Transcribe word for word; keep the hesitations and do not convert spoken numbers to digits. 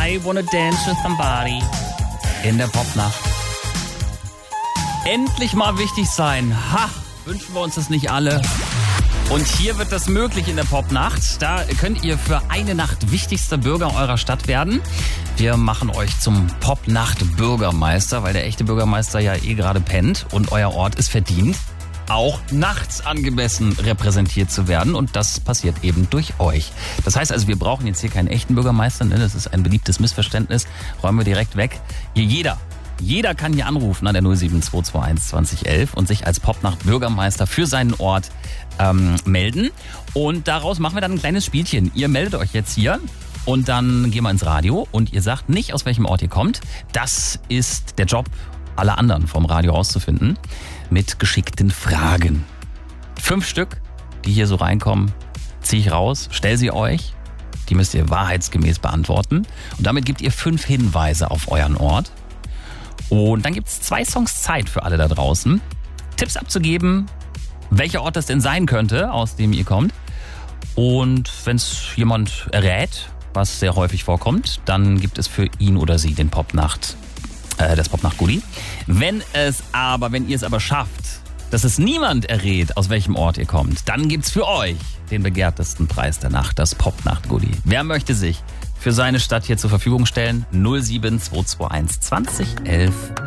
I wanna dance with somebody in der Popnacht. Endlich mal wichtig sein. Ha, wünschen wir uns das nicht alle. Und hier wird das möglich in der Popnacht. Da könnt ihr für eine Nacht wichtigster Bürger eurer Stadt werden. Wir machen euch zum Popnacht-Bürgermeister, weil der echte Bürgermeister ja eh gerade pennt und euer Ort ist verdient, auch nachts angemessen repräsentiert zu werden. Und das passiert eben durch euch. Das heißt also, wir brauchen jetzt hier keinen echten Bürgermeister. Ne? Das ist ein beliebtes Missverständnis. Räumen wir direkt weg. Hier jeder. Jeder kann hier anrufen an der null sieben zwei zwei eins zwanzig elf und sich als Popnacht-Bürgermeister für seinen Ort ähm, melden. Und daraus machen wir dann ein kleines Spielchen. Ihr meldet euch jetzt hier und dann gehen wir ins Radio und ihr sagt nicht, aus welchem Ort ihr kommt. Das ist der Job aller anderen vom Radio rauszufinden mit geschickten Fragen. Fünf Stück, die hier so reinkommen, ziehe ich raus, stell sie euch. Die müsst ihr wahrheitsgemäß beantworten. Und damit gebt ihr fünf Hinweise auf euren Ort. Und dann gibt es zwei Songs Zeit für alle da draußen, Tipps abzugeben, welcher Ort das denn sein könnte, aus dem ihr kommt. Und wenn es jemand errät, was sehr häufig vorkommt, dann gibt es für ihn oder sie den Popnacht, äh, das Popnacht-Goodie. Wenn es aber, wenn ihr es aber schafft, dass es niemand errät, aus welchem Ort ihr kommt, dann gibt's für euch den begehrtesten Preis der Nacht, das Popnacht-Goodie. Wer möchte sich für seine Stadt hier zur Verfügung stellen? null sieben zwei zwei eins zwanzig elf